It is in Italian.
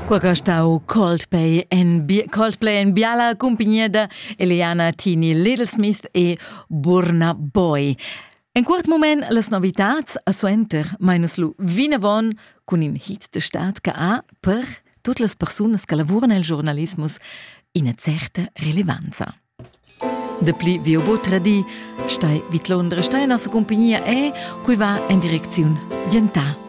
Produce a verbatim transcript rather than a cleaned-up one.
Qua che stau Coldplay en, Bi- Coldplay en biala compagnia de Eliana Tini, Little Smith e Burna Boy. En quart moment las novitats a suenter, mainus lu vinavon con in hit de stat che ha per tutte las personas che lavoran nel giornalismus ina certa relevanza. De pli vi obo tradi, stai vit Londra, stai in nostra compagnia e cui va in direzione Vientà.